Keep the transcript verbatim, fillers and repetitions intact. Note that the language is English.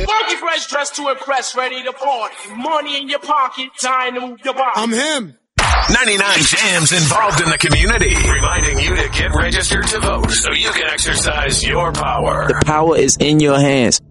Funky fresh, dressed to impress, ready to party. Money in your pocket, time to move your body. I'm him. ninety-nine Jams involved in the community, reminding you to get registered to vote so you can exercise your power. The power is in your hands.